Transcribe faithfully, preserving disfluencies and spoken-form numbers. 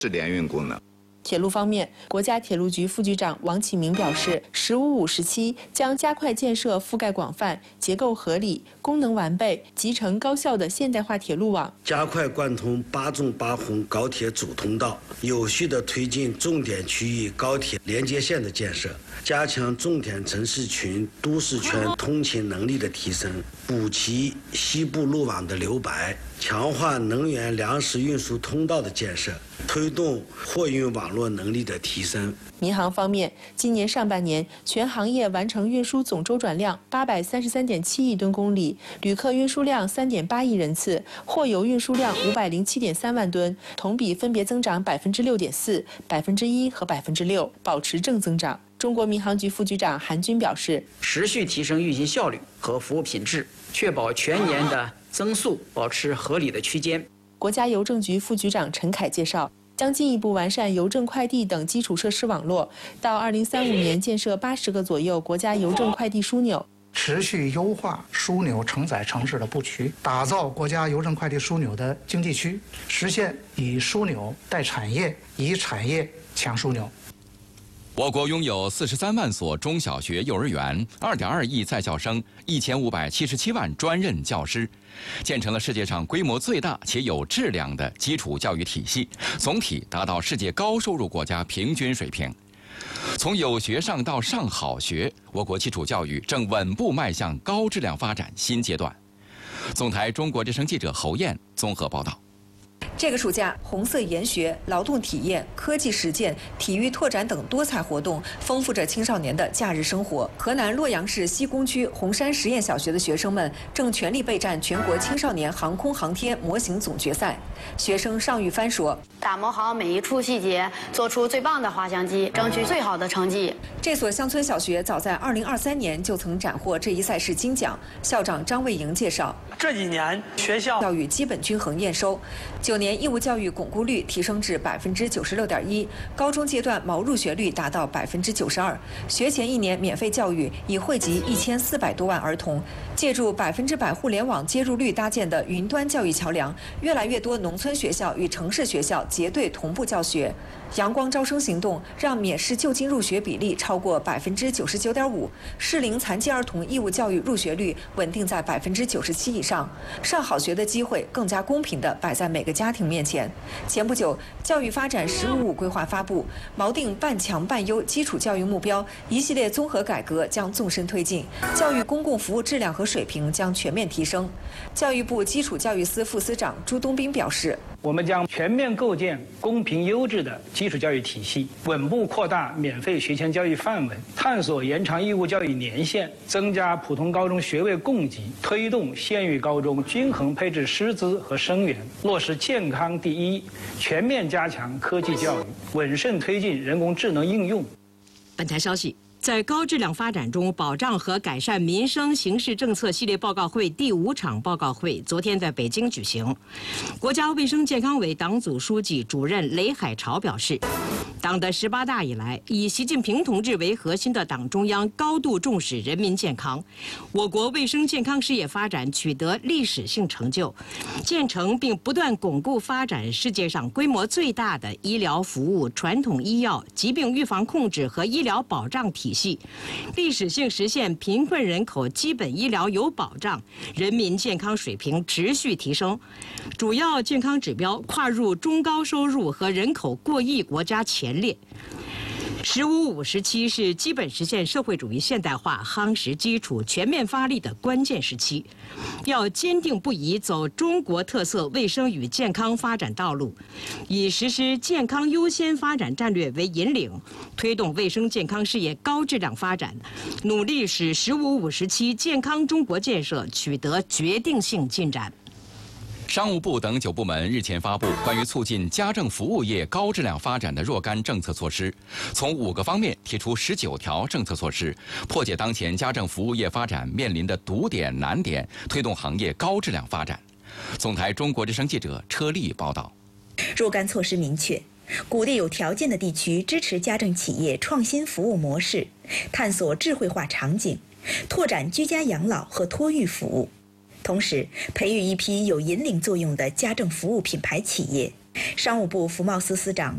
是联运功能。 铁路方面，国家铁路局副局长王启明表示，“十五五”时期将加快建设覆盖广泛、结构合理、功能完备、集成高效的现代化铁路网， 加快贯通八纵八横高铁主通道，有序地推进重点区域高铁连接线的建设，加强重点城市群、都市圈通勤能力的提升，补齐西部路网的留白，强化能源粮食运输通道的建设。 推动货运网络能力的提升。 民航方面，今年上半年全行业完成运输总周转量八百三十三点七亿吨公里，旅客运输量三点八亿人次，货邮运输量五百零七点三万吨，同比分别增长百分之六点四、百分之一和百分之六，保持正增长。中国民航局副局长韩军表示， 持续提升运行效率和服务品质，确保全年的增速保持合理的区间。 国家邮政局副局长陈凯介绍，将进一步完善邮政快递等基础设施网络，到二零三五年建设八十个左右国家邮政快递枢纽， 持续优化枢纽承载城市的布局，打造国家邮政快递枢纽的经济区，实现以枢纽带产业，以产业抢枢纽。 我国拥有四十三万所中小学、幼儿园，二点二亿在校生，一千五百七十七万专任教师，建成了世界上规模最大且有质量的基础教育体系，总体达到世界高收入国家平均水平。从有学上到上好学，我国基础教育正稳步迈向高质量发展新阶段。总台中国之声记者侯燕综合报道。 这个暑假，红色研学、劳动体验、科技实践、体育拓展等多彩活动，丰富着青少年的假日生活。河南洛阳市西工区红山实验小学的学生们正全力备战全国青少年航空航天模型总决赛。学生尚玉帆说：“ 打磨好每一处细节，做出最棒的滑翔机，争取最好的成绩。” 这所乡村小学早在二零二三年就曾斩获这一赛事金奖。校长张卫营介绍， 这几年学校教育基本均衡验收，九年义务教育巩固率提升至百分之九十六点一，高中阶段毛入学率达到百分之九十二。学前一年免费教育已惠及一千四百多万儿童。借助百分之百互联网接入率搭建的云端教育桥梁，越来越多农村学校与城市学校结对同步教学。阳光招生行动让免试就近入学比例超过百分之九十九点五，适龄残疾儿童义务教育入学率稳定在百分之九十七以上。上好学的机会更加公平地摆在每个家庭面前。前不久，教育发展“十五五”规划发布，锚定半强半优基础教育目标，一系列综合改革将纵深推进，教育公共服务质量和水平将全面提升。教育部基础教育司副司长朱东斌表示， 我们将全面构建公平优质的基础教育体系，稳步扩大免费学前教育范围，探索延长义务教育年限，增加普通高中学位供给，推动县域高中均衡配置师资和生源，落实健康第一，全面加强科技教育，稳慎推进人工智能应用。 本台消息。在高质量发展中保障和改善民生形势政策系列报告会第五场报告会昨天在北京举行。国家卫生健康委党组书记、主任雷海潮表示，党的十八大以来，以习近平同志为核心的党中央高度重视人民健康，我国卫生健康事业发展取得历史性成就，建成并不断巩固发展世界上规模最大的医疗服务、传统医药、疾病预防控制和医疗保障体系，历史性实现贫困人口基本医疗有保障，人民健康水平持续提升，主要健康指标跨入中高收入和人口过亿国家前列。十五五时期是基本实现社会主义现代化夯实基础、全面发力的关键时期，要坚定不移走中国特色卫生与健康发展道路，以实施健康优先发展战略为引领，推动卫生健康事业高质量发展，努力使十五五时期健康中国建设取得决定性进展。 商务部等九部门日前发布关于促进家政服务业高质量发展的若干政策措施，从五个方面提出十九条政策措施，破解当前家政服务业发展面临的堵点难点，推动行业高质量发展。总台中国之声记者车丽报道。 若干措施明确，鼓励有条件的地区支持家政企业创新服务模式，探索智慧化场景，拓展居家养老和托育服务。同时，培育一批有引领作用的家政服务品牌企业， 商务部服贸司司长